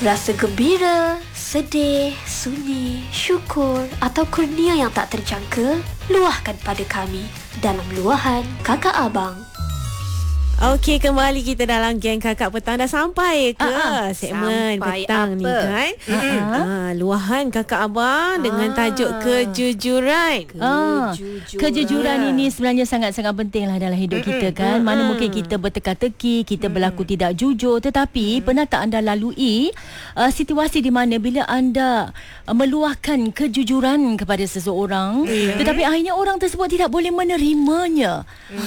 Rasa gembira, sedih, sunyi, syukur atau kurnia yang tak terjangka, luahkan pada kami dalam luahan Kakak Abang. Okey, kembali kita dalam Geng Kakak Petang. Dah sampai ke segmen sampai petang ni kan? Luahan Kakak Abang dengan tajuk kejujuran. Kejujuran ini sebenarnya sangat-sangat penting lah dalam hidup kita kan. Mana mungkin kita berteka-teki, kita berlaku tidak jujur. Tetapi pernah tak anda lalui situasi di mana bila anda meluahkan kejujuran kepada seseorang, tetapi akhirnya orang tersebut tidak boleh menerimanya.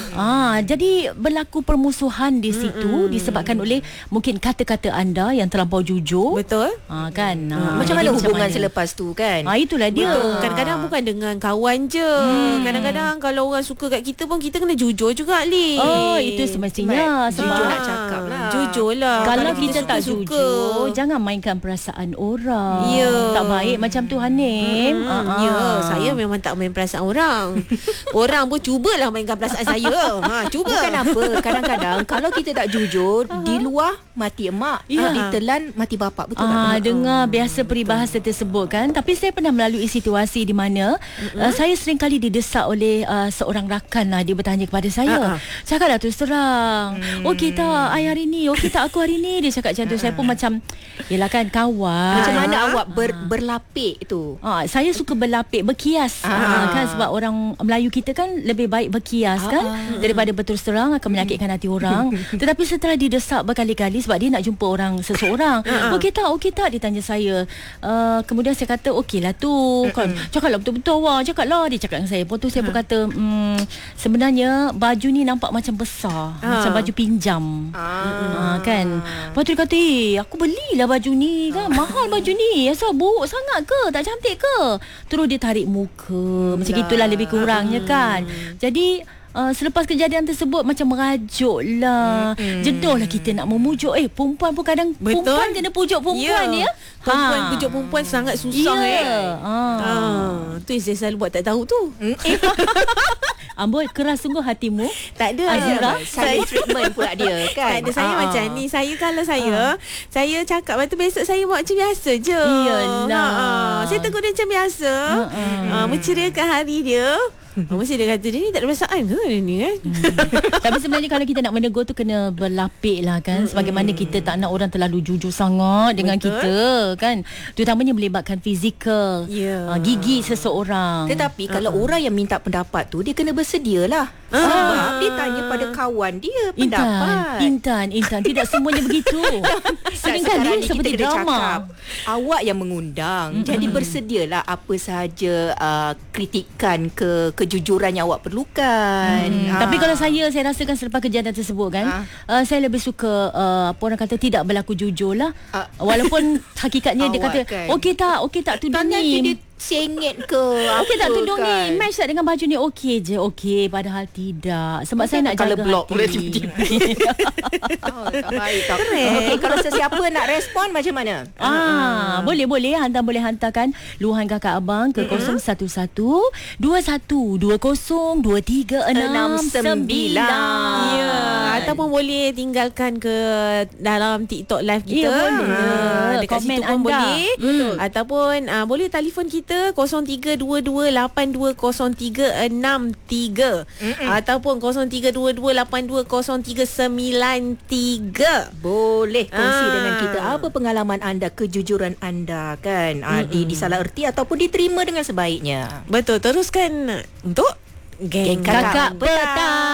Jadi berlaku permusuhan di situ disebabkan oleh mungkin kata-kata anda yang terlampau jujur. Betul. Kan. Macam mana hubungan selepas tu kan? Itulah dia. Betul. Kadang-kadang bukan dengan kawan je. Kadang-kadang kalau orang suka kat kita pun kita kena jujur juga, Li. Itu semestinya. Jujur nak cakap lah. Jujur lah. Kalau kita tak suka-suka, jujur, jangan mainkan perasaan orang. Ya. Tak baik macam tu, Hanim. Ya, saya memang tak main perasaan orang. Orang pun cubalah mainkan perasaan saya. Cuba. Bukan apa. Kadang-kadang kalau kita tak jujur, di luar mati emak, ditelan mati bapak. Betul tak? Dengar biasa peribahasa tersebut kan. Tapi saya pernah melalui situasi di mana saya sering kali didesak oleh seorang rakan lah. Dia bertanya kepada saya, cakaplah terus terang, okey tak I hari ni, okey tak aku hari ni. Dia cakap macam tu. Saya pun macam, yelah kan kawan. Macam mana awak berlapik tu? Saya suka berlapik, berkias kan, sebab orang Melayu kita kan lebih baik berkias kan daripada berterus terang akan menyakitkan hati orang. Tetapi setelah didesak berkali-kali sebab dia nak jumpa orang seseorang, okey tak dia tanya saya. Kemudian saya kata okeylah tu kan, cakaplah betul-betul awak, cakaplah. Dia cakap dengan saya. Lepas tu saya pun kata sebenarnya baju ni nampak macam besar, macam baju pinjam kan. Lepas tu dia kata aku belilah baju ni kan, mahal baju ni, asal buruk sangat ke, tak cantik ke. Terus dia tarik muka. Macam itulah lebih kurangnya kan. Jadi selepas kejadian tersebut macam merajuk lah. Jenuh lah kita nak memujuk. Perempuan pun kadang perempuan kena pujuk perempuan ya. Perempuan pujuk perempuan sangat susah tu yang saya selalu buat tak tahu tu. Amboi, keras sungguh hatimu. Tak ada Azura. Saya treatment pula dia kan. Tak ada. Saya macam ni. Saya kalau saya cakap, lepas tu besok saya buat macam biasa je. Iyalah. Saya tegur dia macam biasa. Menceriakan hari dia. Mesti dia kata dia ni tak ada perasaan ke dia ni kan. Tapi sebenarnya kalau kita nak menegur tu kena berlapik lah kan. Sebagaimana kita tak nak orang terlalu jujur sangat dengan kita kan. Terutamanya melibatkan fizikal, gigi seseorang. Tetapi kalau orang yang minta pendapat tu, dia kena bersedia lah. Sebab dia tanya pada kawan dia pendapat. Intan tidak semuanya begitu. Seringkali seperti drama. Awak yang mengundang. Jadi bersedialah apa sahaja kritikan kejujuran yang awak perlukan. Tapi kalau saya rasakan selepas kejadian tersebut kan, saya lebih suka apa orang kata tidak berlaku jujur lah. Walaupun hakikatnya dia kata kan, okey tak tudung ni, dia sengit ke okey tak tudung kan, ni match tak dengan baju ni, okey je. Okey, padahal tidak. Sebab saya nak jaga block hati. tak baik tak. Okey, kalau sesiapa nak respon macam mana? Boleh hantarkan luahan Kakak Abang ke 011 21 20 23 69. Ataupun boleh tinggalkan ke dalam TikTok live kita. Dekat komen situ pun anda boleh. Ataupun boleh telefon kita 0322820363 ataupun 0322820393. Boleh kongsi dengan kita apa pengalaman anda, kejujuran anda kan. Disalaherti ataupun diterima dengan sebaiknya. Betul. Teruskan untuk Geng Kakak Petang.